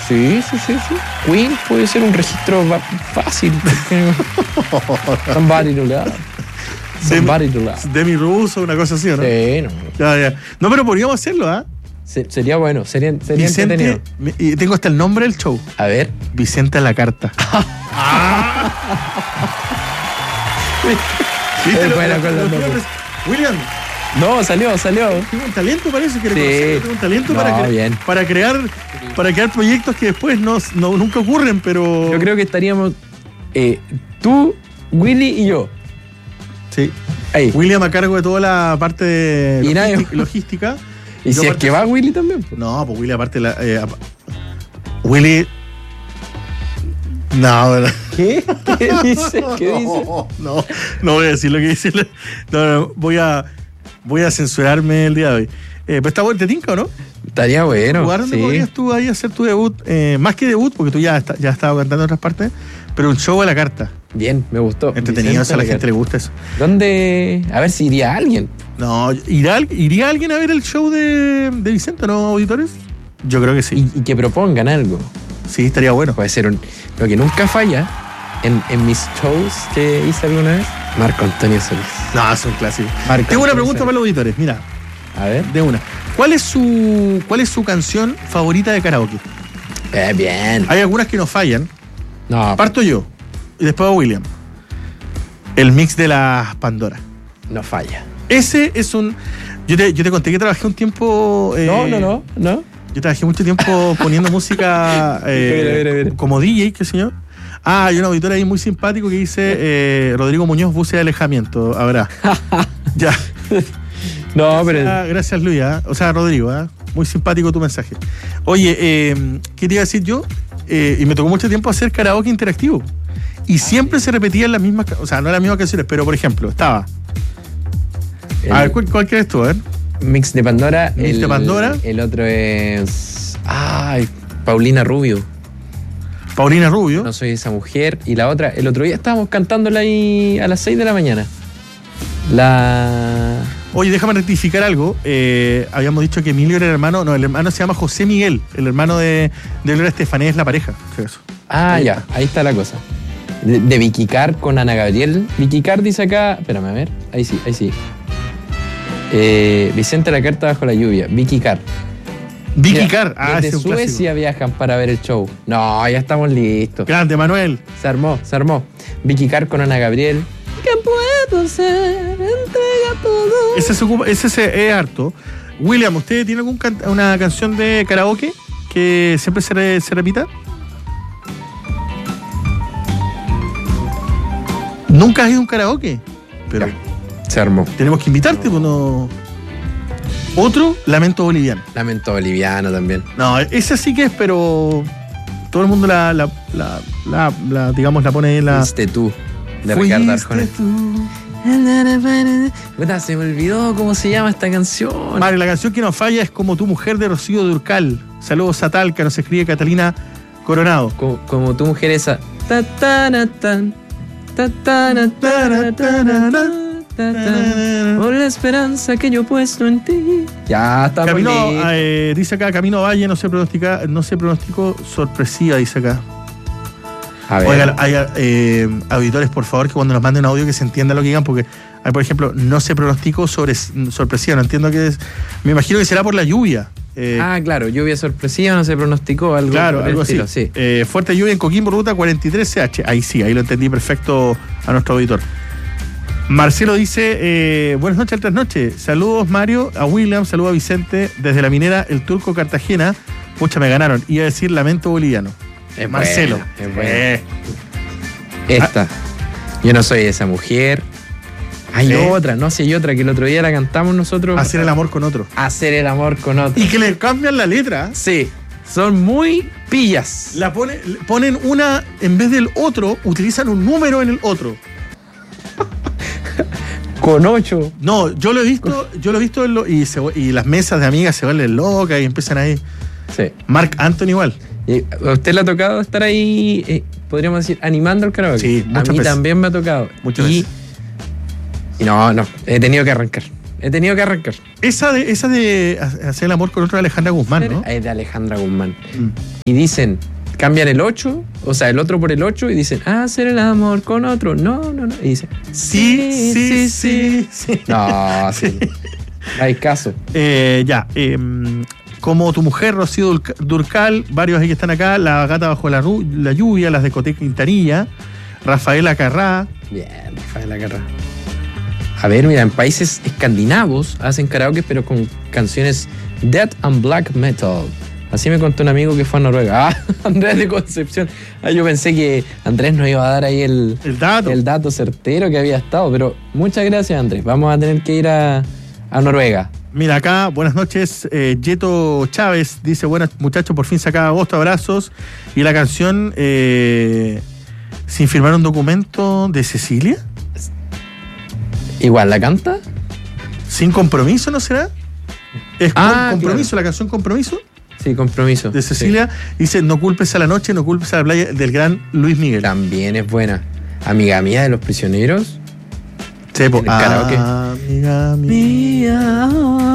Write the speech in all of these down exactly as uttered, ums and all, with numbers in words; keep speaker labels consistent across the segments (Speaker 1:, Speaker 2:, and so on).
Speaker 1: Sí, sí, sí, sí. Queen puede ser un registro fácil. Somebody to love. Somebody to love.
Speaker 2: Demi Russo, una cosa así, ¿o no?
Speaker 1: Sí, no.
Speaker 2: Ya, ya. No, pero podríamos hacerlo, ¿ah?
Speaker 1: ¿eh? Sería bueno, sería, sería
Speaker 2: Vicente,
Speaker 1: entretenido.
Speaker 2: Y tengo hasta el nombre del show.
Speaker 1: A ver.
Speaker 2: Vicente a la carta.
Speaker 1: ah.
Speaker 2: ¿Viste?
Speaker 1: Es buena con los nombres.
Speaker 2: William.
Speaker 1: No, salió, salió.
Speaker 2: Tengo un talento, parece que
Speaker 1: Sí.
Speaker 2: tengo un talento
Speaker 1: No,
Speaker 2: para, cre-
Speaker 1: bien.
Speaker 2: para crear para crear proyectos que después no, no- nunca ocurren, pero.
Speaker 1: Yo creo que estaríamos eh, tú, Willy y yo.
Speaker 2: Sí.
Speaker 1: Ahí.
Speaker 2: William a cargo de toda la parte de
Speaker 1: Y nadie-
Speaker 2: logística. logística.
Speaker 1: Y
Speaker 2: Yo
Speaker 1: si es
Speaker 2: aparte-
Speaker 1: que va Willy también. Pues.
Speaker 2: No, pues Willy aparte la. eh, ap- Willy. No, ¿verdad?
Speaker 1: ¿Qué? ¿Qué dice? ¿Qué dice?
Speaker 2: No, no, no voy a decir lo que dice. la- No, no, voy a voy a censurarme el día de hoy. Eh, pero está bueno, ¿te tinca o no?
Speaker 1: Estaría bueno.
Speaker 2: ¿Lugar donde
Speaker 1: Sí.
Speaker 2: podrías tú ahí hacer tu debut? Eh, más que debut, porque tú ya, está, ya has estado cantando en otras partes, pero un show a la carta.
Speaker 1: Bien, me gustó.
Speaker 2: Entretenido,
Speaker 1: Vicente
Speaker 2: a la
Speaker 1: Legar.
Speaker 2: gente le gusta eso.
Speaker 1: ¿Dónde? A ver si iría alguien.
Speaker 2: No, ¿irá, al- ¿iría alguien a ver el show de, de Vicente, no, auditores? Yo creo que sí.
Speaker 1: Y, y que propongan algo.
Speaker 2: Sí, estaría bueno.
Speaker 1: Puede ser un. Lo que nunca falla en, en mis shows que hice alguna vez, Marco Antonio Solís.
Speaker 2: No, es un clásico.
Speaker 1: Marco
Speaker 2: Tengo una
Speaker 1: Antonio
Speaker 2: pregunta
Speaker 1: Solís.
Speaker 2: para los auditores. Mira,
Speaker 1: A ver.
Speaker 2: de una. ¿Cuál es su, cuál es su canción favorita de karaoke?
Speaker 1: Eh, bien.
Speaker 2: Hay algunas que no fallan.
Speaker 1: No,
Speaker 2: Parto yo y después va William. El mix de las Pandora.
Speaker 1: no falla.
Speaker 2: Ese es un. Yo te, yo te conté que trabajé un tiempo. eh,
Speaker 1: No, no, no, no.
Speaker 2: Yo trabajé mucho tiempo poniendo música eh,
Speaker 1: Mira, mira, mira.
Speaker 2: como D J, qué señor. Ah, hay un auditor ahí muy simpático que dice eh, Rodrigo Muñoz, bucea de alejamiento. Habrá. Ya.
Speaker 1: No, pero.
Speaker 2: Ah, gracias, Luis. ¿ah? O sea, Rodrigo. ¿ah? Muy simpático tu mensaje. Oye, eh, ¿qué te iba a decir yo? Eh, y me tocó mucho tiempo hacer karaoke interactivo. Y siempre se repetían las mismas, ca- o sea, no las mismas canciones, pero por ejemplo, estaba.
Speaker 1: el
Speaker 2: A ver, ¿cuál, cuál quieres tú? A ver.
Speaker 1: Mix de Pandora.
Speaker 2: Mix
Speaker 1: el,
Speaker 2: de Pandora.
Speaker 1: El otro es. Ay, Paulina Rubio.
Speaker 2: Paulina Rubio.
Speaker 1: No soy esa mujer. Y la otra, el otro día estábamos cantándola ahí a las seis de la mañana. La.
Speaker 2: Oye, déjame rectificar algo. Eh, habíamos dicho que Emilio era el hermano. No, el hermano se llama José Miguel. El hermano de, de Gloria Estefanía es la pareja. Creo eso.
Speaker 1: Ah,
Speaker 2: Ahí
Speaker 1: ya,
Speaker 2: está.
Speaker 1: ahí está la cosa. De, de Vicky Carr con Ana Gabriel. Vicky Carr dice acá. Espérame, a ver. Ahí sí, ahí sí. Eh, Vicente la carta bajo la lluvia. Vicky Carr.
Speaker 2: Vicky
Speaker 1: Mira,
Speaker 2: Carr. Ah, ese
Speaker 1: desde
Speaker 2: es un clásico.
Speaker 1: Suecia viajan para ver el show. No, ya estamos listos.
Speaker 2: Grande, Manuel.
Speaker 1: Se armó, se armó. Vicky Carr con Ana Gabriel. ¿Qué puedo hacer? Entrega todo.
Speaker 2: Ese, se ocupa- ese se- es harto. William, ¿usted tiene alguna una canción de karaoke que siempre se, re- se repita? ¿Nunca has ido a un karaoke? Pero
Speaker 1: Se armó.
Speaker 2: tenemos que invitarte, pues no. Otro, Lamento Boliviano.
Speaker 1: Lamento boliviano también.
Speaker 2: No, ese sí que es, pero todo el mundo la, la, la, la- la, digamos, la pone ahí en la.
Speaker 1: Fuiste tú, de
Speaker 2: Fuiste
Speaker 1: Ricardo Arjona.
Speaker 2: tú.
Speaker 1: Puta, se me olvidó cómo se llama esta canción.
Speaker 2: Vale, la canción que nos falla es Como tu mujer de Rocío Durcal. Saludos a Talca, nos escribe Catalina Coronado.
Speaker 1: Como, como tu mujer esa. Ta, ta, na, tan, ta, ta, na, ta, na, ta, na, na, ta, ta, por la esperanza que yo he puesto en ti. Ya está.
Speaker 2: Camino, eh, dice acá, Camino a Valle, no se pronostica, no se pronosticó sorpresiva, dice acá.
Speaker 1: A ver.
Speaker 2: Oigan, hay eh, auditores, por favor, que cuando nos manden audio que se entienda lo que digan, porque hay, por ejemplo, no se pronosticó sobre, sorpresiva, no entiendo qué es. Me imagino que será por la lluvia. Eh,
Speaker 1: Ah, claro, lluvia sorpresiva, no se pronosticó algo.
Speaker 2: claro,
Speaker 1: por el
Speaker 2: algo así.
Speaker 1: estilo, sí.
Speaker 2: Eh, fuerte lluvia en Coquimbo, ruta cuarenta y tres C H. Ahí sí, ahí lo entendí perfecto a nuestro auditor. Marcelo dice, eh, buenas noches, altas noches. Saludos, Mario, a William, saludos a Vicente, desde la minera El Turco Cartagena. Pucha, me ganaron. Iba a decir Lamento Boliviano.
Speaker 1: Es
Speaker 2: Marcelo.
Speaker 1: buena, es buena.
Speaker 2: Eh,
Speaker 1: Esta. Yo no soy esa mujer. Hay
Speaker 2: ¿Eh?
Speaker 1: otra, no sé, hay otra que el otro día la cantamos nosotros.
Speaker 2: hacer el amor con otro.
Speaker 1: Hacer el amor con otro.
Speaker 2: Y que le cambian la letra.
Speaker 1: Sí, son muy pillas.
Speaker 2: La pone, ponen una, en vez del otro, utilizan un número en el otro.
Speaker 1: Con ocho.
Speaker 2: No, yo lo he visto, yo lo he visto en lo- y, se- y las mesas de amigas se vuelven locas y empiezan ahí.
Speaker 1: Sí.
Speaker 2: Marc Anthony igual.
Speaker 1: ¿Y a usted le ha tocado estar ahí, eh, podríamos decir, animando el karaoke?
Speaker 2: Sí,
Speaker 1: a
Speaker 2: muchas
Speaker 1: mí
Speaker 2: veces.
Speaker 1: también me ha tocado.
Speaker 2: Muchas
Speaker 1: y,
Speaker 2: veces.
Speaker 1: y no, no, he tenido que arrancar. he tenido que arrancar.
Speaker 2: Esa de, esa de hacer el amor con otro de Alejandra Guzmán, ¿no?
Speaker 1: Es de Alejandra Guzmán.
Speaker 2: Mm.
Speaker 1: Y dicen, cambian el ocho, o sea, el otro por el ocho, y dicen, hacer el amor con otro. No, no, no. Y dicen,
Speaker 2: Sí, sí, sí. sí.
Speaker 1: No, sí. No hay caso.
Speaker 2: Eh, ya, eh, como tu mujer, Rocío Durcal, varios ahí que están acá, La Gata Bajo la, Ru- la Lluvia, Las Discotecas Quintanilla, Rafaela Carrá.
Speaker 1: Bien, Rafaela Carrá. A ver, mira, en países escandinavos hacen karaoke, pero con canciones death and black metal. Así me contó un amigo que fue a Noruega. Ah, Andrés de Concepción. Ah, yo pensé que Andrés nos iba a dar ahí el,
Speaker 2: El dato.
Speaker 1: el dato certero que había estado. Pero muchas gracias, Andrés. Vamos a tener que ir a, a Noruega.
Speaker 2: Mira acá, buenas noches, eh, Yeto Chávez dice, buenas muchachos, por fin se acaba agosto, abrazos. Y la canción, eh, sin firmar un documento de Cecilia,
Speaker 1: Igual, ¿la canta?
Speaker 2: sin compromiso, ¿no será? Es
Speaker 1: Ah,
Speaker 2: con compromiso,
Speaker 1: claro.
Speaker 2: la canción Compromiso
Speaker 1: Sí, compromiso.
Speaker 2: de Cecilia, dice, no culpes a la noche, no culpes a la playa, del gran Luis
Speaker 1: Sí.
Speaker 2: Miguel.
Speaker 1: También es buena. Amiga mía de los prisioneros.
Speaker 2: Sí, po.
Speaker 1: en el karaoke.
Speaker 2: Amiga mía.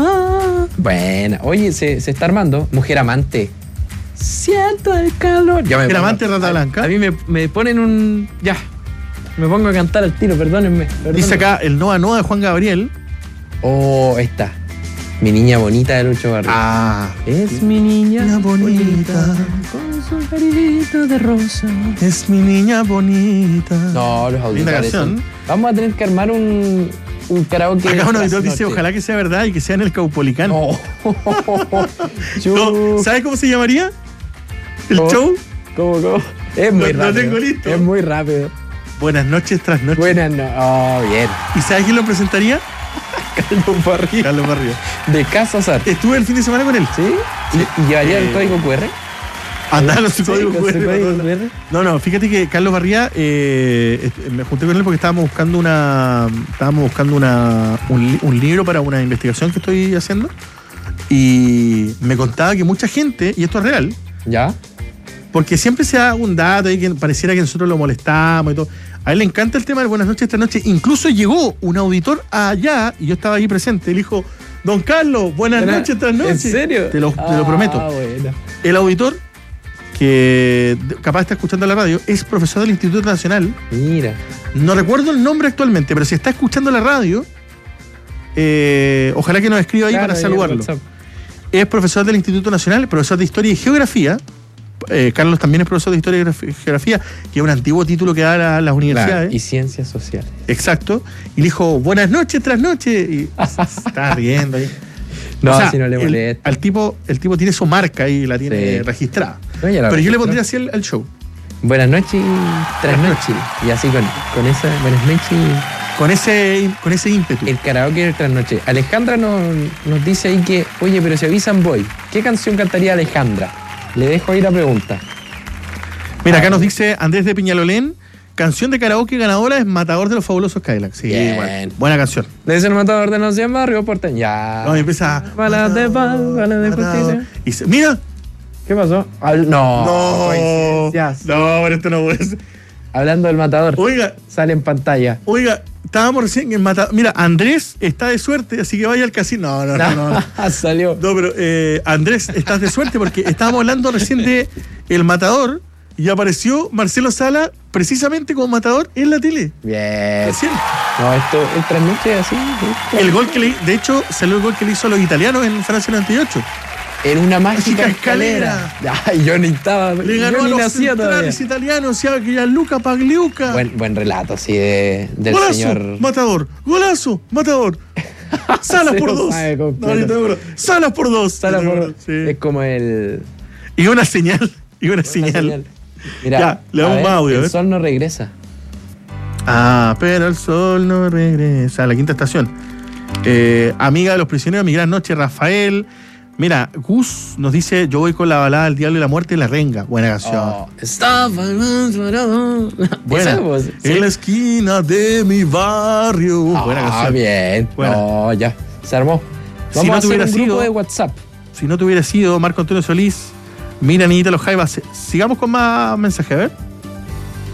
Speaker 1: Buena. Oye, se, se está armando. Mujer amante. Siento el calor. Ya me
Speaker 2: Mujer
Speaker 1: pongo-
Speaker 2: amante, Rata
Speaker 1: a-
Speaker 2: Blanca.
Speaker 1: A mí me, me ponen un. Ya. Me pongo a cantar al tiro, perdónenme. perdónenme.
Speaker 2: Dice acá el Noa Noa de Juan Gabriel.
Speaker 1: Oh, ahí está. Mi niña bonita de Lucho Barrio.
Speaker 2: Ah,
Speaker 1: Es mi niña
Speaker 2: niña bonita.
Speaker 1: Con su carillito de rosa.
Speaker 2: es mi niña bonita.
Speaker 1: No, los
Speaker 2: Linda
Speaker 1: auditores.
Speaker 2: canción.
Speaker 1: son- Vamos a tener que armar un, un karaoke.
Speaker 2: Acá un auditor
Speaker 1: tras
Speaker 2: dice,
Speaker 1: noche.
Speaker 2: ojalá que sea verdad y que sea en el Caupolicán.
Speaker 1: Oh. Chu.
Speaker 2: No, ¿sabes cómo se llamaría? ¿El
Speaker 1: ¿Cómo?
Speaker 2: show?
Speaker 1: ¿Cómo, cómo? Es muy
Speaker 2: Lo- lo
Speaker 1: rápido.
Speaker 2: tengo listo.
Speaker 1: Es muy rápido.
Speaker 2: Buenas noches tras noche.
Speaker 1: Buenas no. Oh, bien.
Speaker 2: ¿Y sabes quién lo presentaría?
Speaker 1: Carlos Barrio.
Speaker 2: Carlos Barrio.
Speaker 1: De Casa Sar.
Speaker 2: Estuve el fin de semana con él.
Speaker 1: ¿Sí? ¿Y, y llevaría
Speaker 2: Eh,
Speaker 1: el código cu erre?
Speaker 2: Andaba con su
Speaker 1: Sí,
Speaker 2: código
Speaker 1: con
Speaker 2: Q R
Speaker 1: su
Speaker 2: para
Speaker 1: código
Speaker 2: todos
Speaker 1: cu
Speaker 2: lados.
Speaker 1: erre.
Speaker 2: No, no, fíjate que Carlos Barría, eh, est- me junté con él porque estábamos buscando una estábamos buscando una, un, li- un libro para una investigación que estoy haciendo y me contaba que mucha gente, y esto es real,
Speaker 1: ¿Ya?
Speaker 2: porque siempre se da un dato ahí que pareciera que nosotros lo molestamos y todo. A él le encanta el tema de Buenas noches esta noche. Incluso llegó un auditor allá y yo estaba ahí presente. Él dijo, Don Carlos, buenas
Speaker 1: Buena-
Speaker 2: noches esta noche.
Speaker 1: ¿En serio?
Speaker 2: Te lo, te lo
Speaker 1: Ah,
Speaker 2: prometo.
Speaker 1: bueno.
Speaker 2: El auditor, que capaz está escuchando la radio, es profesor del Instituto Nacional.
Speaker 1: Mira.
Speaker 2: No recuerdo el nombre actualmente, pero si está escuchando la radio, eh, ojalá que nos escriba ahí
Speaker 1: Claro,
Speaker 2: para
Speaker 1: ahí en
Speaker 2: saludarlo.
Speaker 1: WhatsApp.
Speaker 2: Es profesor del Instituto Nacional, profesor de Historia y Geografía. Eh, Carlos también es profesor de Historia y Geograf- Geografía, que es un antiguo título que da a la- las universidades.
Speaker 1: Claro, y ciencias sociales.
Speaker 2: Exacto. Y le dijo, buenas noches tras noche. Y se estaba riendo ahí.
Speaker 1: No,
Speaker 2: O sea,
Speaker 1: si no le
Speaker 2: el-
Speaker 1: molesta.
Speaker 2: al tipo, el tipo tiene su marca ahí, la tiene
Speaker 1: Sí.
Speaker 2: registrada.
Speaker 1: No, ya la
Speaker 2: Pero yo le
Speaker 1: registró.
Speaker 2: pondría así al, al show.
Speaker 1: Buenas noches y tras noches. Y así con, con esa buenas noches y
Speaker 2: Con ese, con ese ímpetu.
Speaker 1: el karaoke del tras noche. Alejandra nos, nos dice ahí que, oye, pero si avisan voy. ¿Qué canción cantaría Alejandra? Le dejo ahí la pregunta.
Speaker 2: Mira, acá nos dice Andrés de Piñalolén, canción de karaoke ganadora es Matador de los Fabulosos Cadillacs. Sí,
Speaker 1: Bien.
Speaker 2: bueno, buena canción.
Speaker 1: Debe ser el matador de Nación Barrio Porteño. Ya.
Speaker 2: No, y empieza.
Speaker 1: Balas de paz, balas de
Speaker 2: Matador.
Speaker 1: justicia.
Speaker 2: Y se- mira.
Speaker 1: ¿Qué pasó? Al- no.
Speaker 2: No,
Speaker 1: coincidencias.
Speaker 2: no, pero esto no puede ser.
Speaker 1: Hablando del matador.
Speaker 2: Oiga,
Speaker 1: Sale en pantalla.
Speaker 2: oiga, estábamos recién en Matador. Mira, Andrés está de suerte, así que vaya al casino. No, no, no. no.
Speaker 1: Salió.
Speaker 2: No, pero eh, Andrés, estás de suerte porque estábamos hablando recién de El Matador y apareció Marcelo Sala precisamente como Matador en la tele.
Speaker 1: Bien.
Speaker 2: Recién.
Speaker 1: No, esto, el trasnoche así. esto-
Speaker 2: El gol que le, de hecho, salió el gol que le hizo a los italianos en Francia noventa y ocho.
Speaker 1: En una mágica
Speaker 2: Mágica
Speaker 1: escalera. Ay, yo ni estaba.
Speaker 2: Le
Speaker 1: yo
Speaker 2: ganó a
Speaker 1: ni
Speaker 2: los
Speaker 1: nacía todavía.
Speaker 2: centrales italianos, o sea, que ya Luca Pagliuca.
Speaker 1: Buen, buen relato, sí, de, del
Speaker 2: Golazo,
Speaker 1: señor.
Speaker 2: Matador. Golazo, Matador. Salas
Speaker 1: Se
Speaker 2: por
Speaker 1: lo
Speaker 2: dos.
Speaker 1: sabe
Speaker 2: No,
Speaker 1: completo.
Speaker 2: ni te juro. Salas por dos.
Speaker 1: Sala
Speaker 2: Te lo
Speaker 1: por-
Speaker 2: juro, sí.
Speaker 1: Es como el.
Speaker 2: Y una señal. Y una,
Speaker 1: una
Speaker 2: señal.
Speaker 1: señal. Mira,
Speaker 2: Ya, le damos
Speaker 1: a ver,
Speaker 2: más audio, a
Speaker 1: El
Speaker 2: ver.
Speaker 1: sol no regresa.
Speaker 2: Ah, pero el sol no regresa. La quinta estación. Eh, amiga de los prisioneros, mi gran noche, Rafael. Mira, Gus nos dice: yo voy con la balada del diablo y la muerte y la renga. Buena canción.
Speaker 1: Oh, estaba parado.
Speaker 2: Buena.
Speaker 1: Esa voz, sí.
Speaker 2: En la esquina de mi barrio. Buena
Speaker 1: Ah,
Speaker 2: canción.
Speaker 1: bien.
Speaker 2: Buena.
Speaker 1: No, ya. Se armó.
Speaker 2: Si
Speaker 1: Vamos
Speaker 2: no
Speaker 1: a hacer
Speaker 2: tuviera
Speaker 1: un grupo
Speaker 2: sido-
Speaker 1: de WhatsApp.
Speaker 2: Si no te hubiera sido Marco Antonio Solís, mira, Niñita Los Jaivas. Sigamos con más mensajes, a ver.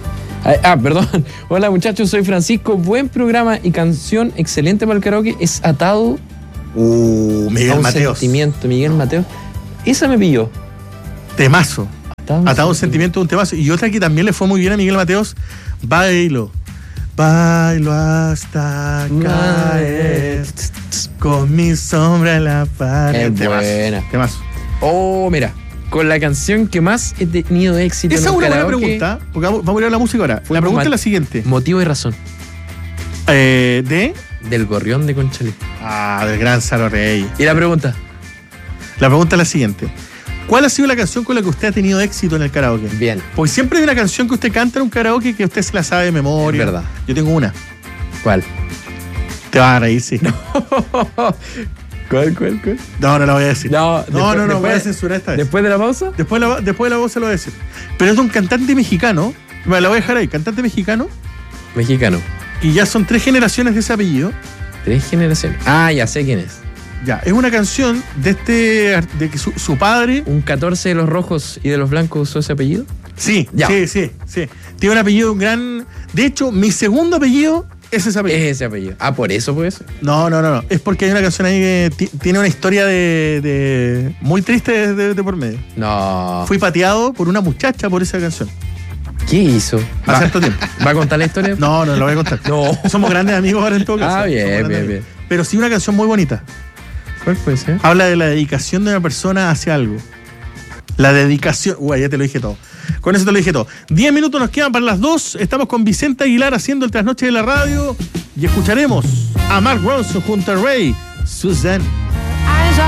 Speaker 1: Ah, perdón. Hola muchachos, soy Francisco. Buen programa y canción excelente para el karaoke. Es Atado
Speaker 2: Uh, Miguel
Speaker 1: a un
Speaker 2: Mateos.
Speaker 1: sentimiento. Miguel Mateos. Esa me pilló.
Speaker 2: Temazo.
Speaker 1: Atado a un
Speaker 2: Atado a un sentimiento de un temazo. Y otra que también le fue muy bien a Miguel Mateos, Bailo. Bailo hasta caer con mi sombra en la pared.
Speaker 1: Es buena.
Speaker 2: Temazo.
Speaker 1: Oh, mira. Con la canción que más he tenido éxito
Speaker 2: Esa es
Speaker 1: en un
Speaker 2: una buena
Speaker 1: karaoke.
Speaker 2: pregunta, porque vamos vamos a ir a la música ahora.
Speaker 1: Fue
Speaker 2: La pregunta
Speaker 1: mal.
Speaker 2: es la siguiente.
Speaker 1: Motivo y razón.
Speaker 2: Eh, de...
Speaker 1: Del Gorrión de Conchalí.
Speaker 2: Ah, del gran Salo Rey.
Speaker 1: Y la pregunta.
Speaker 2: La pregunta es la siguiente. ¿Cuál ha sido la canción con la que usted ha tenido éxito en el karaoke?
Speaker 1: Bien.
Speaker 2: Porque siempre hay una canción que usted canta en un karaoke que usted se la sabe de memoria.
Speaker 1: Es verdad.
Speaker 2: Yo tengo una.
Speaker 1: ¿Cuál?
Speaker 2: Te vas a reír, sí. No,
Speaker 1: ¿Cuál, cuál, cuál?
Speaker 2: no, no la voy a decir.
Speaker 1: No,
Speaker 2: no,
Speaker 1: después-
Speaker 2: no, no,
Speaker 1: después-
Speaker 2: voy a censurar esta vez.
Speaker 1: ¿Después de la pausa?
Speaker 2: Después, la, después de la voz se lo voy a decir. Pero es de un cantante mexicano. Me la voy a dejar ahí. Cantante mexicano.
Speaker 1: Mexicano.
Speaker 2: Y ya son tres generaciones de ese apellido.
Speaker 1: Tres generaciones. Ah, ya sé quién es.
Speaker 2: Ya, es una canción de este. de que su, su padre.
Speaker 1: ¿Un catorce de los rojos y de los blancos usó ese apellido?
Speaker 2: Sí,
Speaker 1: Ya.
Speaker 2: sí, sí, sí. Tiene un apellido un gran. De hecho, mi segundo apellido es ese apellido.
Speaker 1: Es ese apellido. Ah, por eso pues.
Speaker 2: No, no, no, no. Es porque hay una canción ahí que ti- tiene una historia de, de- muy triste de, de- de por medio.
Speaker 1: No.
Speaker 2: Fui pateado por una muchacha por esa canción.
Speaker 1: ¿Qué hizo?
Speaker 2: Hace
Speaker 1: ¿Va,
Speaker 2: harto tiempo.
Speaker 1: ¿Va a contar la historia?
Speaker 2: No, no lo voy a contar.
Speaker 1: No.
Speaker 2: Somos grandes amigos ahora en todo caso.
Speaker 1: Ah, bien,
Speaker 2: Somos grandes
Speaker 1: bien,
Speaker 2: amigos.
Speaker 1: bien.
Speaker 2: Pero sí una canción muy bonita.
Speaker 1: ¿Cuál puede ser?
Speaker 2: Habla de la dedicación de una persona hacia algo. La dedicación. Uy, ya te lo dije todo. Con eso te lo dije todo. Diez minutos nos quedan para las dos. Estamos con Vicente Aguilar haciendo el trasnoche de la radio. Y escucharemos a Mark Ronson junto a Ray Suzanne.